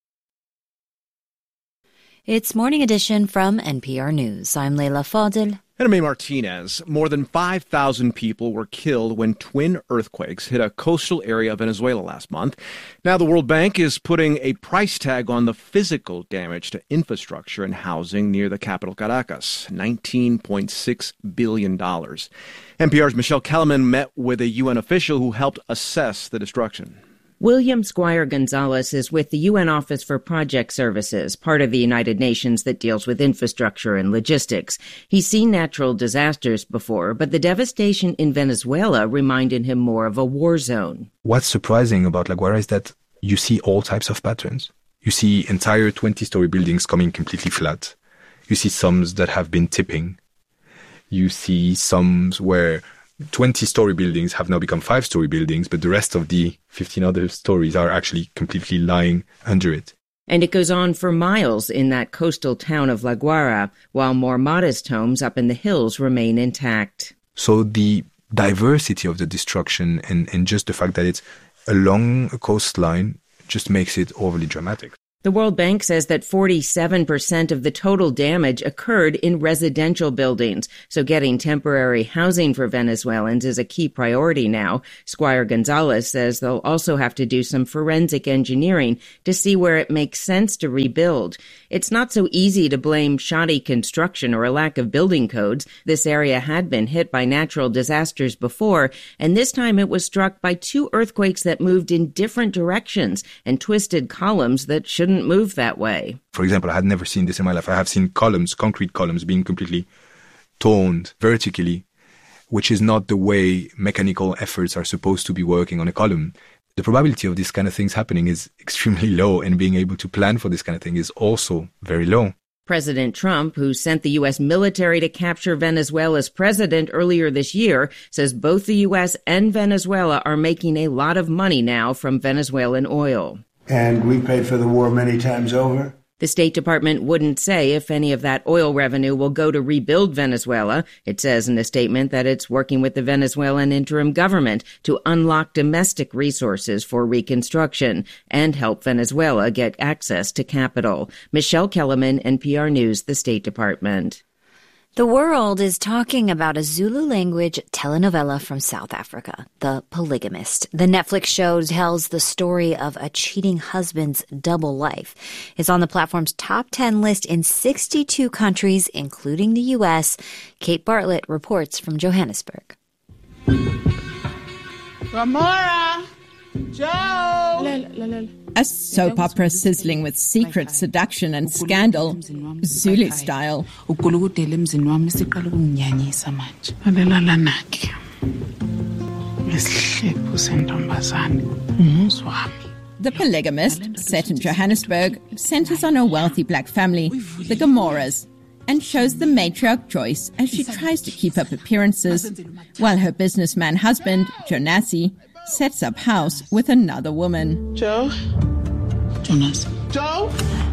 It's Morning Edition from NPR News. I'm Leila Fadel. And I'm May Martinez. More than 5,000 people were killed when twin earthquakes hit a coastal area of Venezuela last month. Now the World Bank is putting a price tag on the physical damage to infrastructure and housing near the capital Caracas, $19.6 billion. NPR's Michelle Kellerman met with a UN official who helped assess the destruction. William Squire Gonzalez is with the UN Office for Project Services, part of the United Nations that deals with infrastructure and logistics. He's seen natural disasters before, but the devastation in Venezuela reminded him more of a war zone. What's surprising about La Guaira is that you see all types of patterns. You see entire 20-story buildings coming completely flat. You see some that have been tipping. You see some where 20-story buildings have now become 5-story buildings, but the rest of the 15 other stories are actually completely lying under it. And it goes on for miles in that coastal town of La Guaira, while more modest homes up in the hills remain intact. So the diversity of the destruction and just the fact that it's along a coastline just makes it overly dramatic. The World Bank says that 47% of the total damage occurred in residential buildings, so getting temporary housing for Venezuelans is a key priority now. Squire Gonzalez says they'll also have to do some forensic engineering to see where it makes sense to rebuild. It's not so easy to blame shoddy construction or a lack of building codes. This area had been hit by natural disasters before, and this time it was struck by 2 earthquakes that moved in different directions and twisted columns that shouldn't move that way. For example, I had never seen this in my life. I have seen concrete columns being completely torn vertically, which is not the way mechanical efforts are supposed to be working on a column. The probability of this kind of things happening is extremely low, and being able to plan for this kind of thing is also very low. President Trump, who sent the U.S. military to capture Venezuela's president earlier this year, says both the U.S. and Venezuela are making a lot of money now from Venezuelan oil. And we paid for the war many times over. The State Department wouldn't say if any of that oil revenue will go to rebuild Venezuela. It says in a statement that it's working with the Venezuelan interim government to unlock domestic resources for reconstruction and help Venezuela get access to capital. Michelle Kellerman, NPR News, the State Department. The world is talking about a Zulu-language telenovela from South Africa, The Polygamist. The Netflix show tells the story of a cheating husband's double life. It's on the platform's top 10 list in 62 countries, including the U.S. Kate Bartlett reports from Johannesburg. Ramora! Joe! A soap opera sizzling with secret seduction and scandal, Zulu style. The Polygamist, set in Johannesburg, centers on a wealthy black family, the Gamoras, and shows the matriarch Joyce as she tries to keep up appearances, while her businessman husband, Jonasi, sets up house with another woman. Joe? Jonas. Joe?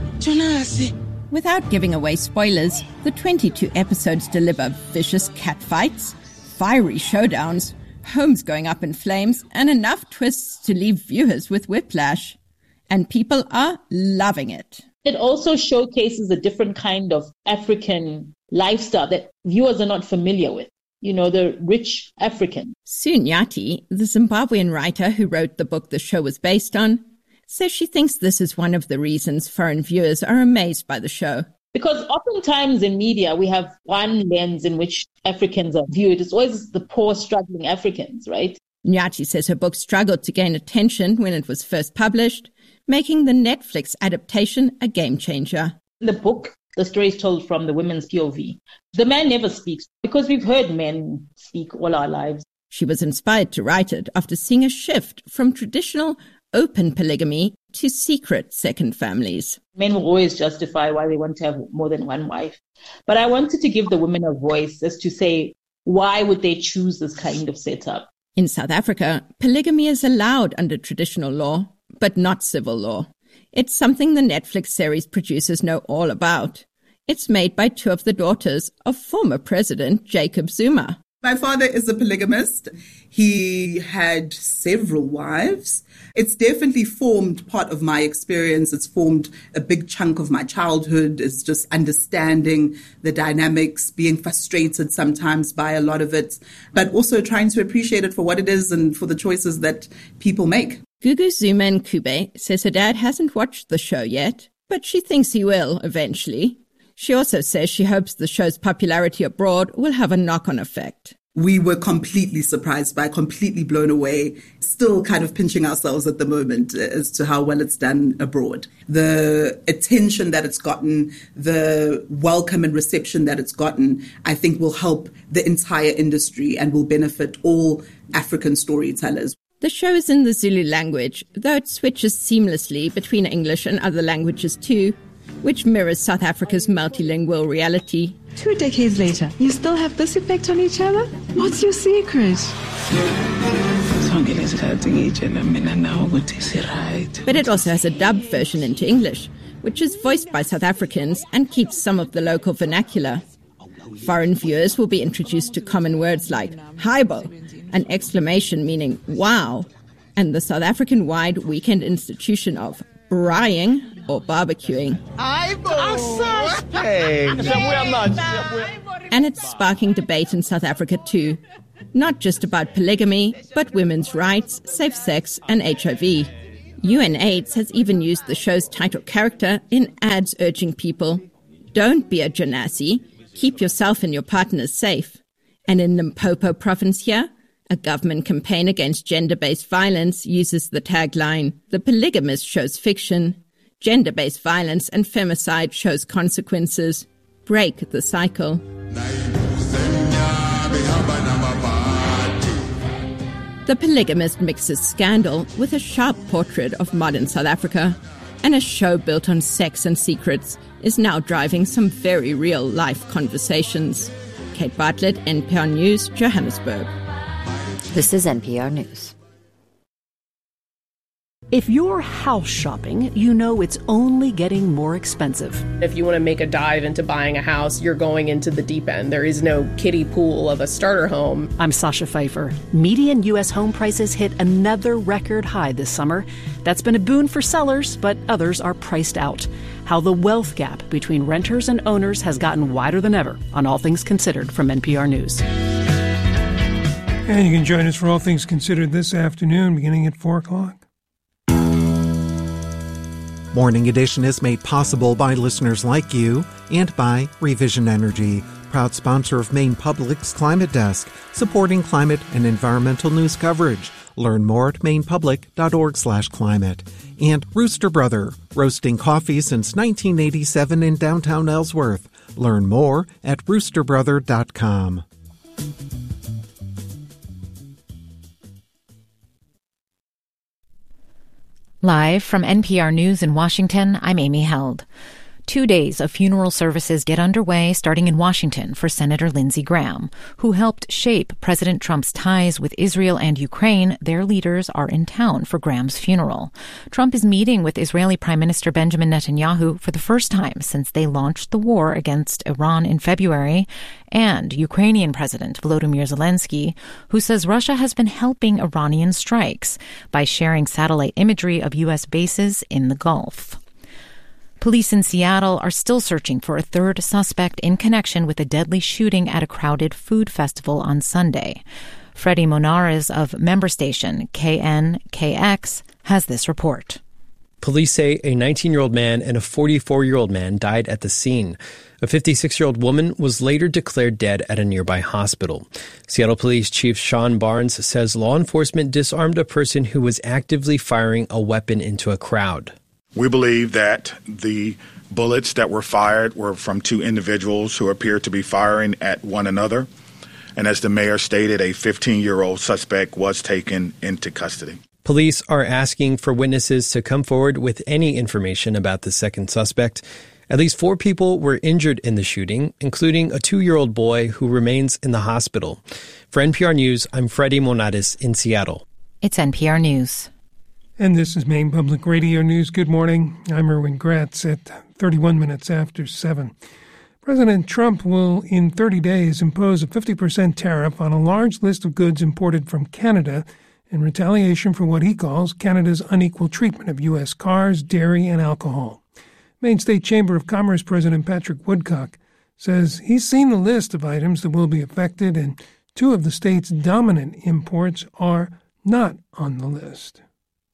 Jonas. Without giving away spoilers, the 22 episodes deliver vicious catfights, fiery showdowns, homes going up in flames, and enough twists to leave viewers with whiplash. And people are loving it. It also showcases a different kind of African lifestyle that viewers are not familiar with. You know, the rich African. Sue Nyati, the Zimbabwean writer who wrote the book the show was based on, says she thinks this is one of the reasons foreign viewers are amazed by the show. Because oftentimes in media, we have one lens in which Africans are viewed. It's always the poor, struggling Africans, right? Nyati says her book struggled to gain attention when it was first published, making the Netflix adaptation a game changer. In the book, the story is told from the women's POV. The man never speaks because we've heard men speak all our lives. She was inspired to write it after seeing a shift from traditional open polygamy to secret second families. Men will always justify why they want to have more than one wife. But I wanted to give the women a voice as to say, why would they choose this kind of setup? In South Africa, polygamy is allowed under traditional law, but not civil law. It's something the Netflix series producers know all about. It's made by 2 of the daughters of former President Jacob Zuma. My father is a polygamist. He had several wives. It's definitely formed part of my experience. It's formed a big chunk of my childhood. It's just understanding the dynamics, being frustrated sometimes by a lot of it, but also trying to appreciate it for what it is and for the choices that people make. Gugu Zuma Nkube says her dad hasn't watched the show yet, but she thinks he will eventually. She also says she hopes the show's popularity abroad will have a knock-on effect. We were completely surprised by, completely blown away, still kind of pinching ourselves at the moment as to how well it's done abroad. The attention that it's gotten, the welcome and reception that it's gotten, I think will help the entire industry and will benefit all African storytellers. The show is in the Zulu language, though it switches seamlessly between English and other languages too, which mirrors South Africa's multilingual reality. 2 decades later, you still have this effect on each other? What's your secret? But it also has a dubbed version into English, which is voiced by South Africans and keeps some of the local vernacular. Foreign viewers will be introduced to common words like "Haibo," an exclamation meaning "wow," and the South African-wide weekend institution of braaiing or barbecuing. And it's sparking debate in South Africa too. Not just about polygamy, but women's rights, safe sex, and HIV. UNAIDS has even used the show's title character in ads urging people, don't be a Janassi, keep yourself and your partners safe. And in Limpopo province here, a government campaign against gender-based violence uses the tagline, "The polygamist shows fiction. Gender-based violence and femicide shows consequences. Break the cycle." The Polygamist mixes scandal with a sharp portrait of modern South Africa, and a show built on sex and secrets is now driving some very real-life conversations. Kate Bartlett, NPR News, Johannesburg. This is NPR News. If you're house shopping, you know it's only getting more expensive. If you want to make a dive into buying a house, you're going into the deep end. There is no kiddie pool of a starter home. I'm Sasha Pfeiffer. Median U.S. home prices hit another record high this summer. That's been a boon for sellers, but others are priced out. How the wealth gap between renters and owners has gotten wider than ever on All Things Considered from NPR News. And you can join us for All Things Considered this afternoon, beginning at 4 o'clock. Morning Edition is made possible by listeners like you and by Revision Energy, proud sponsor of Maine Public's Climate Desk, supporting climate and environmental news coverage. Learn more at mainepublic.org/climate. And Rooster Brother, roasting coffee since 1987 in downtown Ellsworth. Learn more at roosterbrother.com. Live from NPR News in Washington, I'm Amy Held. 2 days of funeral services get underway starting in Washington for Senator Lindsey Graham, who helped shape President Trump's ties with Israel and Ukraine. Their leaders are in town for Graham's funeral. Trump is meeting with Israeli Prime Minister Benjamin Netanyahu for the first time since they launched the war against Iran in February, and Ukrainian President Volodymyr Zelensky, who says Russia has been helping Iranian strikes by sharing satellite imagery of U.S. bases in the Gulf. Police in Seattle are still searching for a third suspect in connection with a deadly shooting at a crowded food festival on Sunday. Freddie Monares of member station KNKX has this report. Police say a 19-year-old man and a 44-year-old man died at the scene. A 56-year-old woman was later declared dead at a nearby hospital. Seattle Police Chief Sean Barnes says law enforcement disarmed a person who was actively firing a weapon into a crowd. We believe that the bullets that were fired were from two individuals who appeared to be firing at one another. And as the mayor stated, a 15-year-old suspect was taken into custody. Police are asking for witnesses to come forward with any information about the second suspect. At least 4 people were injured in the shooting, including a 2-year-old boy who remains in the hospital. For NPR News, I'm Freddie Monares in Seattle. It's NPR News. And this is Maine Public Radio News. Good morning. I'm Erwin Gratz at 31 minutes after 7. President Trump will, in 30 days, impose a 50% tariff on a large list of goods imported from Canada in retaliation for what he calls Canada's unequal treatment of U.S. cars, dairy, and alcohol. Maine State Chamber of Commerce President Patrick Woodcock says he's seen the list of items that will be affected, and 2 of the state's dominant imports are not on the list.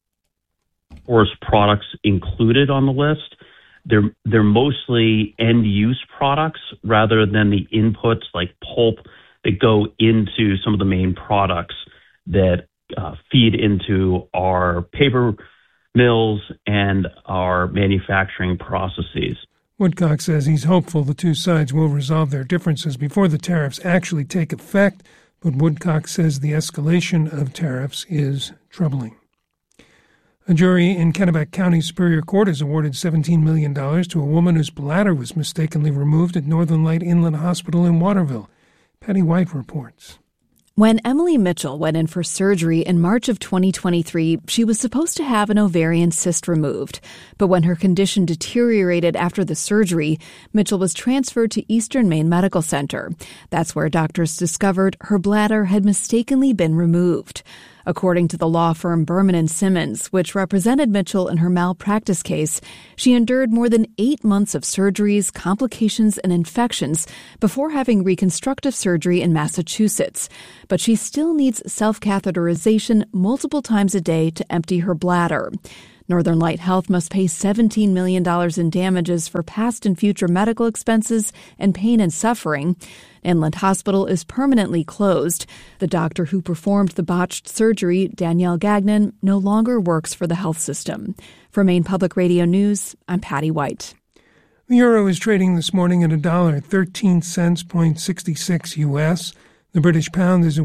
Forest products included on the list, they're mostly end-use products rather than the inputs like pulp that go into some of the main products that feed into our paper mills and our manufacturing processes. Woodcock says he's hopeful the 2 sides will resolve their differences before the tariffs actually take effect, but Woodcock says the escalation of tariffs is troubling. A jury in Kennebec County Superior Court has awarded $17 million to a woman whose bladder was mistakenly removed at Northern Light Inland Hospital in Waterville. Patty White reports. When Emily Mitchell went in for surgery in March of 2023, she was supposed to have an ovarian cyst removed. But when her condition deteriorated after the surgery, Mitchell was transferred to Eastern Maine Medical Center. That's where doctors discovered her bladder had mistakenly been removed. According to the law firm Berman & Simmons, which represented Mitchell in her malpractice case, she endured more than 8 months of surgeries, complications, and infections before having reconstructive surgery in Massachusetts. But she still needs self-catheterization multiple times a day to empty her bladder. Northern Light Health must pay $17 million in damages for past and future medical expenses and pain and suffering. Inland Hospital is permanently closed. The doctor who performed the botched surgery, Danielle Gagnon, no longer works for the health system. For Maine Public Radio News, I'm Patty White. The euro is trading this morning at $1.13.66 U.S. The British pound is at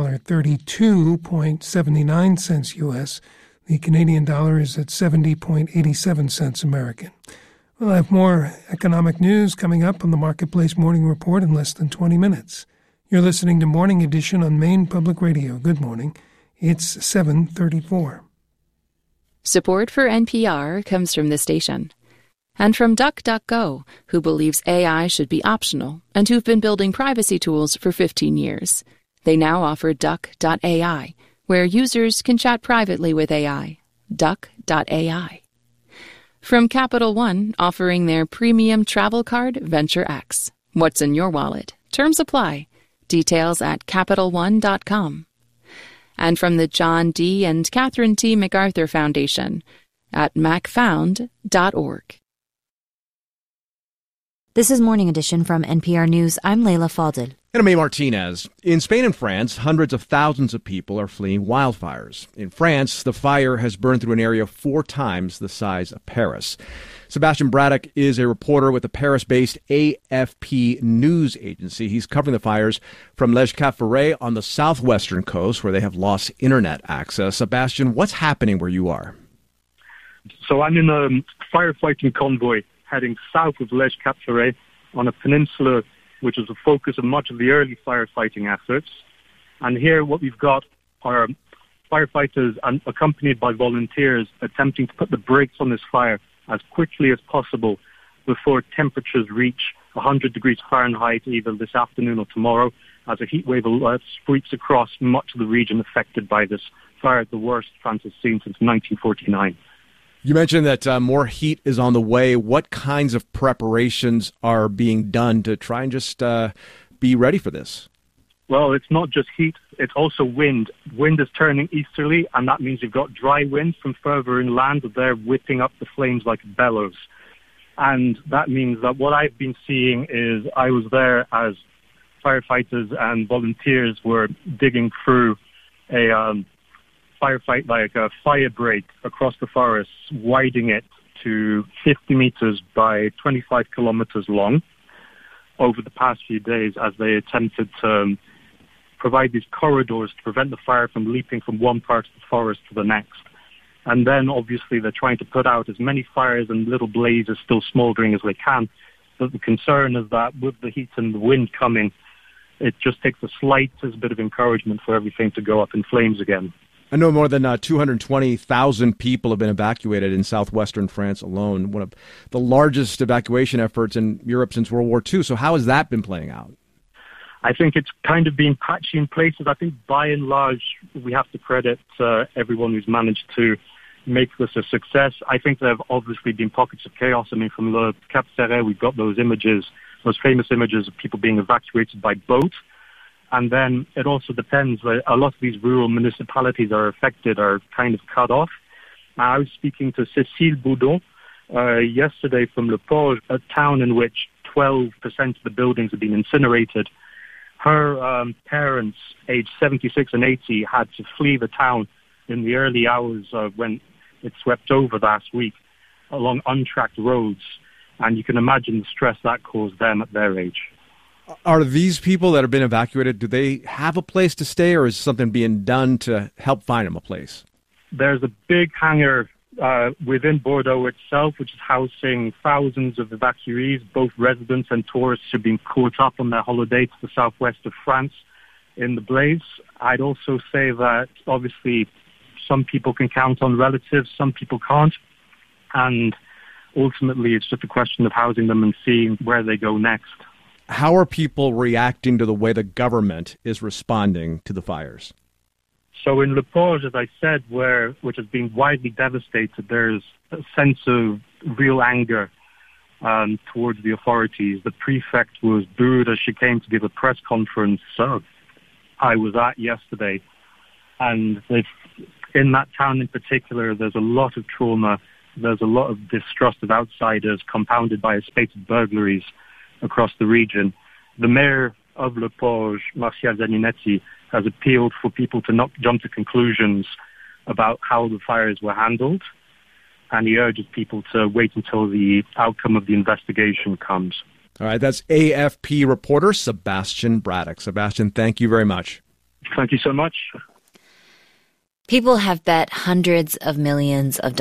$1.32.79 U.S. The Canadian dollar is at 70.87 cents American. We'll have more economic news coming up on the Marketplace Morning Report in less than 20 minutes. You're listening to Morning Edition on Maine Public Radio. Good morning. It's 7:34. Support for NPR comes from this station. And from DuckDuckGo, who believes AI should be optional and who've been building privacy tools for 15 years. They now offer Duck.ai, where users can chat privately with AI. Duck.ai. From Capital One, offering their premium travel card, Venture X. What's in your wallet? Terms apply. Details at CapitalOne.com. And from the John D. and Catherine T. MacArthur Foundation at macfound.org. This is Morning Edition from NPR News. I'm Leila Fadel. And I'm May Martinez. In Spain and France, hundreds of thousands of people are fleeing wildfires. In France, the fire has burned through an area 4 times the size of Paris. Sebastian Braddock is a reporter with the Paris-based AFP news agency. He's covering the fires from Les Cap-Ferret on the southwestern coast, where they have lost internet access. Sebastian, what's happening where you are? So I'm in a firefighting convoy heading south of Les Cap-Ferret on a peninsula which was the focus of much of the early firefighting efforts. And here what we've got are firefighters accompanied by volunteers attempting to put the brakes on this fire as quickly as possible before temperatures reach 100 degrees Fahrenheit either this afternoon or tomorrow, as a heat wave sweeps across much of the region affected by this fire, the worst France has seen since 1949. You mentioned that more heat is on the way. What kinds of preparations are being done to try and just be ready for this? Well, it's not just heat, it's also wind. Wind is turning easterly, and that means you've got dry winds from further inland. They're whipping up the flames like bellows. And that means that what I've been seeing is I was there as firefighters and volunteers were digging through a firefight, like a fire break across the forest, widening it to 50 meters by 25 kilometers long over the past few days as they attempted to provide these corridors to prevent the fire from leaping from one part of the forest to the next. And then obviously they're trying to put out as many fires and little blazes still smoldering as they can. But the concern is that with the heat and the wind coming, it just takes the slightest bit of encouragement for everything to go up in flames again. I know more than 220,000 people have been evacuated in southwestern France alone, one of the largest evacuation efforts in Europe since World War II. So how has that been playing out? I think it's kind of been patchy in places. I think by and large, we have to credit everyone who's managed to make this a success. I think there have obviously been pockets of chaos. I mean, from Le Cap-Ferret, we've got those images, those famous images of people being evacuated by boat. And then it also depends. A lot of these rural municipalities are affected, are kind of cut off. I was speaking to Cécile Boudon yesterday from Le Porge, a town in which 12% of the buildings have been incinerated. Her parents, aged 76 and 80, had to flee the town in the early hours when it swept over last week along untracked roads. And you can imagine the stress that caused them at their age. Are these people that have been evacuated, do they have a place to stay, or is something being done to help find them a place? There's a big hangar within Bordeaux itself, which is housing thousands of evacuees, both residents and tourists who've been caught up on their holiday to the southwest of France in the blaze. I'd also say that obviously some people can count on relatives, some people can't. And ultimately, it's just a question of housing them and seeing where they go next. How are people reacting to the way the government is responding to the fires? So in Le Porge, as I said, which has been widely devastated, there's a sense of real anger towards the authorities. The prefect was booed as she came to give a press conference I was at yesterday. And in that town in particular, there's a lot of trauma. There's a lot of distrust of outsiders, compounded by a spate of burglaries across the region. The mayor of Le Porge, Martial Zaninetti, has appealed for people to not jump to conclusions about how the fires were handled, and he urges people to wait until the outcome of the investigation comes. All right, that's AFP reporter Sebastian Braddock. Sebastian, thank you very much. Thank you so much. People have bet hundreds of millions of dollars